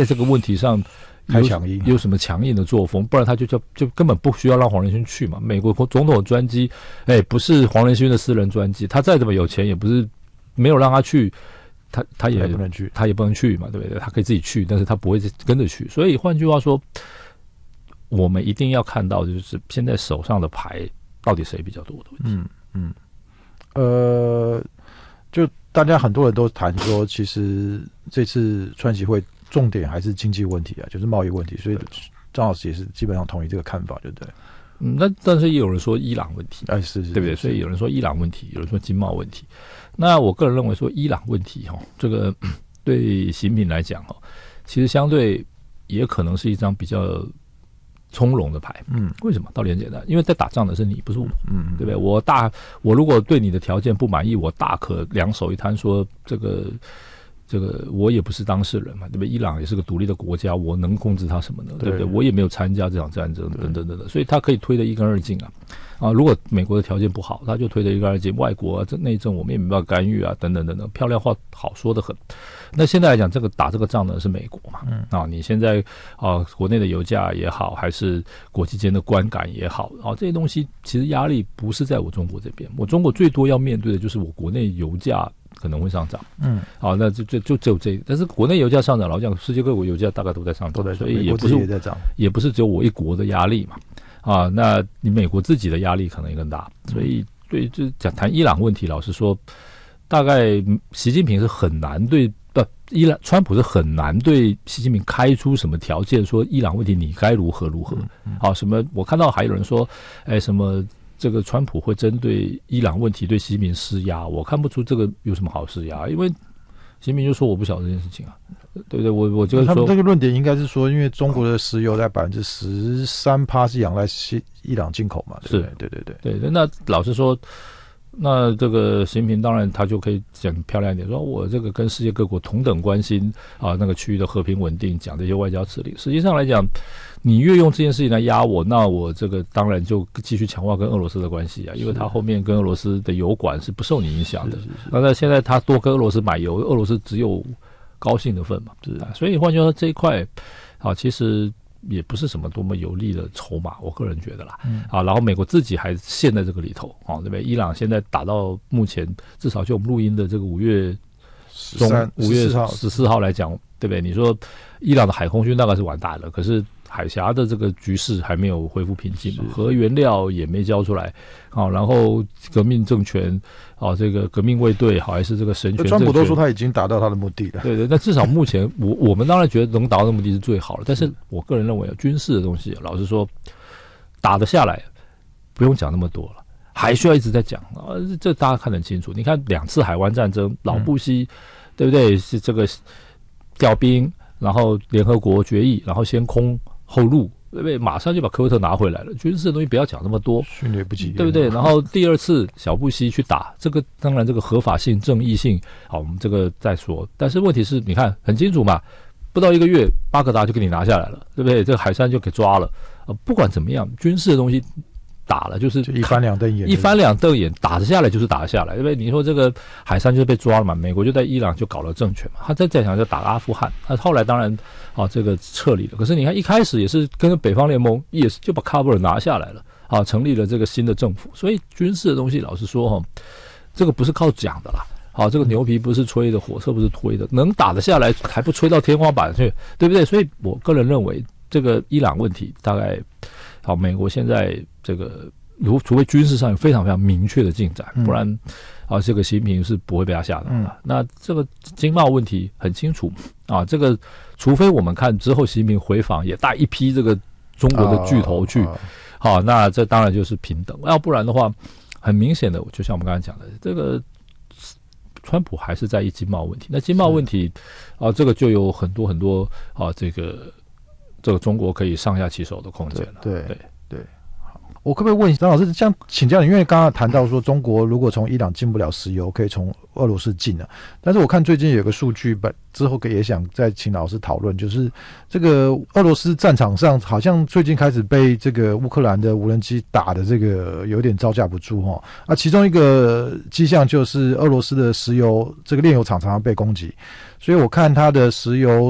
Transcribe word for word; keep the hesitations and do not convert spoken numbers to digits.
在这个问题上太强硬， 有什么强硬的作风，不然他就叫就根本不需要让黄仁勋去嘛。美国总统的专机，哎，不是黄仁勋的私人专机，他再怎么有钱，也不是没有让他去，他他也不能去， 他也不能去嘛，对不对？他可以自己去，但是他不会跟着去。所以换句话说，我们一定要看到，就是现在手上的牌到底谁比较多的问题。 嗯嗯，呃，就大家很多人都谈说，其实这次川习会重点还是经济问题啊，就是贸易问题，所以张老师也是基本上同意这个看法，对不对？ 嗯，那但是也有人说伊朗问题， 哎，是是， 对不对？所以有人说伊朗问题，有人说经贸问题。那我个人认为说伊朗问题哈，这个对习近平来讲哈，其实相对也可能是一张比较从容的牌。嗯，为什么？道理很简单，因为在打仗的是你，不是我，嗯，对不对？我大，我如果对你的条件不满意，我大可两手一摊说这个。这个我也不是当事人嘛，对不对？伊朗也是个独立的国家，我能控制它什么呢？ 对, 对不对？我也没有参加这场战争，等等等等，所以他可以推得一干二净啊！啊，如果美国的条件不好，他就推得一干二净。外国啊，这内政我们也没办法干预啊，等等等等，漂亮话好说得很。那现在来讲，这个打这个仗的是美国嘛？嗯啊，你现在啊，国内的油价也好，还是国际间的观感也好，啊，这些东西其实压力不是在我中国这边，我中国最多要面对的就是我国内油价可能会上涨，嗯，好，那就就就只有这个，但是国内油价上涨，老讲世界各国油价大概都在上涨，所以也不是也在涨， 也不是只有我一国的压力嘛，啊，那你美国自己的压力可能也更大，所以对，就讲谈伊朗问题，老实说，大概习近平是很难对不，伊朗川普是很难对习近平开出什么条件，说伊朗问题你该如何如何，好，什么我看到还有人说，哎，什么。这个川普会针对伊朗问题对习近平施压，我看不出这个有什么好施压，因为习近平就说我不晓得这件事情啊，对不对？我我就说他们这个论点应该是说，因为中国的石油在百分之十三趴是仰赖伊朗进口嘛，对不对？对对对对。那老实说，那这个习近平当然他就可以讲漂亮一点，说我这个跟世界各国同等关心啊那个区域的和平稳定，讲这些外交指令。实际上来讲。你越用这件事情来压我，那我这个当然就继续强化跟俄罗斯的关系啊，因为他后面跟俄罗斯的油管是不受你影响的。那现在他多跟俄罗斯买油，俄罗斯只有高兴的份嘛，是啊。所以换句话说，这一块啊，其实也不是什么多么有利的筹码，我个人觉得啦。嗯、啊，然后美国自己还陷在这个里头啊，对不对？伊朗现在打到目前，至少就我们录音的这个五月中五月十四号来讲，对不对？你说伊朗的海空军大概是完蛋了，可是。海峡的这个局势还没有恢复平静，核原料也没交出来，啊，然后革命政权啊，这个革命卫队好还是这个神权政权， 川普都说他已经达到他的目的了。 对对，那至少目前我我们当然觉得能达到的目的是最好的，但是我个人认为军事的东西，老实说打得下来，不用讲那么多了，还需要一直在讲啊，这大家看得很清楚。你看两次海湾战争，老布希，嗯、对不对？是这个调兵，然后联合国决议，然后先空。后路对不对？马上就把科威特拿回来了。军事的东西不要讲那么多， 训练不及， 对不对？然后第二次小布希去打这个，当然这个合法性、正义性，好，我们这个再说。但是问题是，你看很清楚嘛，不到一个月，巴格达就给你拿下来了，对不对？这个海山就给抓了。呃，不管怎么样，军事的东西打了就是就一翻两瞪眼， 一翻两瞪眼，打得下来就是打得下来，对不对？你说这个海山就是被抓了嘛？美国就在伊朗就搞了政权嘛，他再再想就打阿富汗，他后来当然。啊，这个撤离了。可是你看，一开始也是跟北方联盟，也是就把喀布尔拿下来了，啊，成立了这个新的政府。所以军事的东西，老实说哈，这个不是靠讲的啦。好，这个牛皮不是吹的，火车不是推的，能打得下来，还不吹到天花板去，对不对？所以我个人认为，这个伊朗问题大概，好，美国现在这个，如除非军事上有非常非常明确的进展，不然。啊，这个习近平是不会被他吓到的。嗯、那这个经贸问题很清楚啊，这个除非我们看之后习近平回访也带一批这个中国的巨头去，好、哦哦啊，那这当然就是平等。要不然的话，很明显的，就像我们刚才讲的，这个川普还是在意经贸问题。那经贸问题啊，这个就有很多很多啊，这个这个中国可以上下其手的空间了。 对对。对对我可不可以问张老师，像请教你，因为刚刚谈到说中国如果从伊朗进不了石油，可以从俄罗斯进了，但是我看最近有个数据，之后也想再请老师讨论，就是这个俄罗斯战场上好像最近开始被这个乌克兰的无人机打的这个有点招架不住哈。啊，其中一个迹象就是俄罗斯的石油这个炼油厂常常被攻击，所以我看它的石油